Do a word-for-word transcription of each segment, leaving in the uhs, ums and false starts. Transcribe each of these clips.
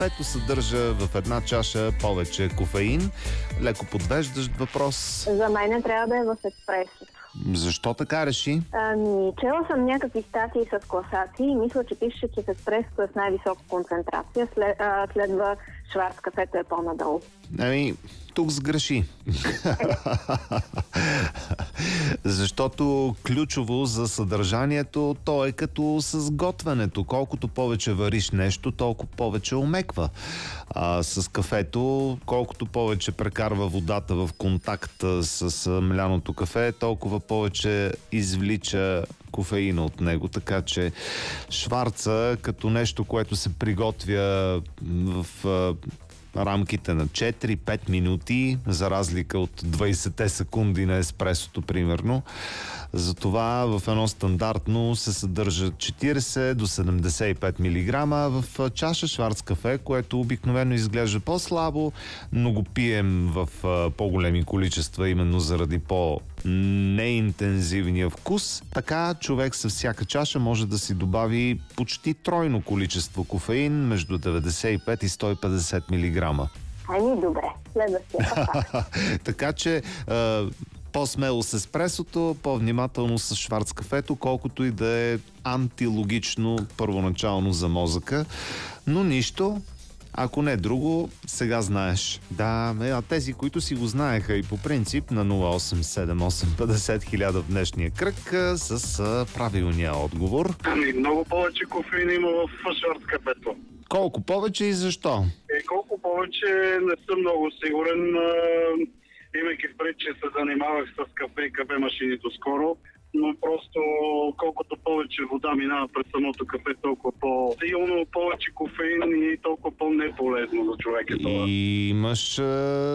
кафето съдържа в една чаша повече кофеин? Леко подвеждащ въпрос. За мен трябва да е в експресото. Защо така реши? Ами, чела съм някакви статии с класации и мисля, че пише, че в експресото е с най-висока концентрация, след, а, следва Шварц кафето е по-надолу. Ами, тук сгреши. Защото ключово за съдържанието то е като с готвенето. Колкото повече вариш нещо, толкова повече омеква. А с кафето, колкото повече прекарва водата в контакт с мляното кафе, толкова повече извлича кофеина от него. Така че Шварца като нещо, което се приготвя в рамките на четири-пет минути, за разлика от двайсет секунди на еспресото, примерно. Затова в едно стандартно се съдържа четирийсет до седемдесет и пет милиграма в чаша Шварц кафе, което обикновено изглежда по-слабо, но го пием в по-големи количества, именно заради по-неинтензивния вкус. Така човек със всяка чаша може да си добави почти тройно количество кофеин, между деветдесет и пет и сто и петдесет милиграма. Ами добре, следващия пак. Така че по-смело с еспресото, по-внимателно с Шварц кафето, колкото и да е антилогично първоначално за мозъка. Но нищо, ако не друго, сега знаеш. Да, а тези, които си го знаеха и по принцип на нула осем седем осем петдесет хиляда в днешния кръг с правилния отговор. Ами много повече кофеин има в Шварц кафето. Колко повече и защо? Е, колко повече не съм много сигурен. Имайки в пред, че се занимавах с кафе и кафе машини доскоро, но просто колкото повече вода минава през самото кафе, толкова по-силно, повече кофеин и толкова по-неполезно за човека. И имаш е,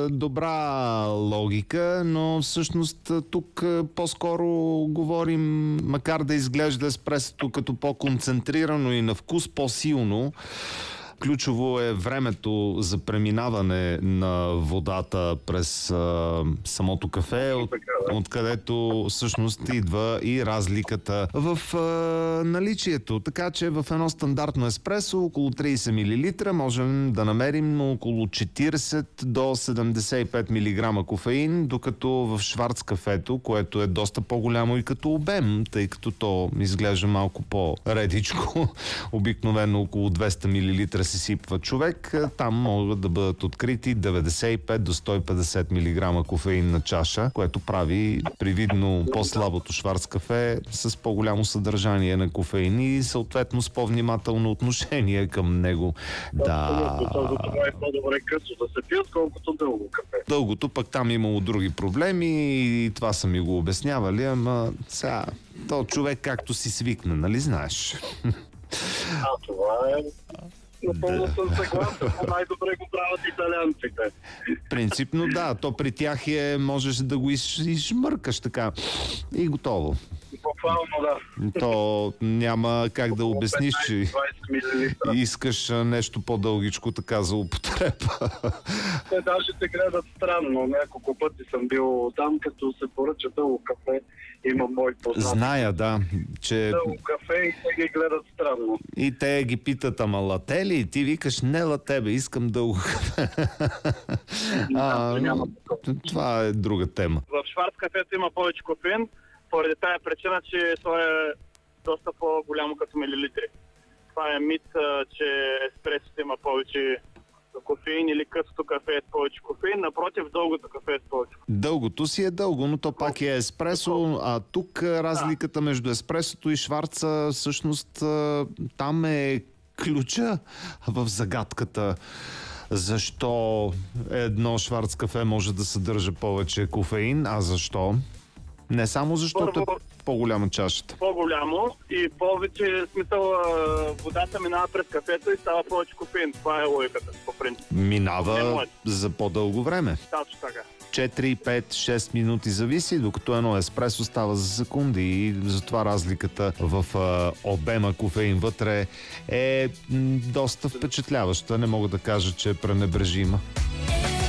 добра логика, но всъщност тук е, по-скоро говорим, макар да изглежда еспресото като по-концентрирано и на вкус по-силно, ключово е времето за преминаване на водата през а, самото кафе, от, откъдето всъщност идва и разликата в а, наличието. Така че в едно стандартно еспресо около трийсет милилитра можем да намерим около четирийсет до седемдесет и пет милиграма кофеин, докато в Шварц кафето, което е доста по-голямо и като обем, тъй като то изглежда малко по-редичко, обикновено около двеста милилитра се сипва човек, там могат да бъдат открити деветдесет и пет до сто и петдесет милиграма кофеин на чаша, което прави привидно по-слабото Шварц кафе с по-голямо съдържание на кофеин и съответно с по-внимателно отношение към него. Да. Това е по-добре късо да се пие, отколкото дълго кафе. Дългото пък там имало други проблеми и това са ми го обяснявали, ама сега то човек както си свикне, нали знаеш? А, това е... Напълно съм съгласен, най-добре го правят италианците. Принципно да, то при тях е, можеш да го из, измъркаш така и готово. Буквално да. То няма как да обясниш, че искаш нещо по-дългичко така за употреба. Те даже те гледат странно. Няколко пъти съм бил там, като се поръча дълго кафе. Има мой познат. Зная, да, че... Дълго кафе и те ги гледат странно. И те ги питат, ама лате ли? И ти викаш, не лате, бе, искам дълго кафе. а, няма това е друга тема. В Шварц кафето има повече кофеин, поради тая причина, че то е доста по-голямо като милилитри. Това е мит, че еспресото има повече кофеин или късото кафе е с повече кофеин. Напротив, дългото кафе е с повече кофеин. Дългото си е дълго, но то пак е еспресо, а тук разликата между еспресото и Шварца всъщност там е ключа в загадката. Защо едно Шварц кафе може да съдържа повече кофеин, а защо? Не само защото Първо, е по-голяма чашата. По-голямо и повече смисъл водата минава през кафето и става повече кофеин. Това е логиката, по принцип. Минава за по-дълго време. Точно така. четири, пет, шест минути зависи, докато едно еспресо става за секунди и затова разликата в а, обема кофеин вътре е м, доста впечатляваща. Не мога да кажа, че е пренебрежима.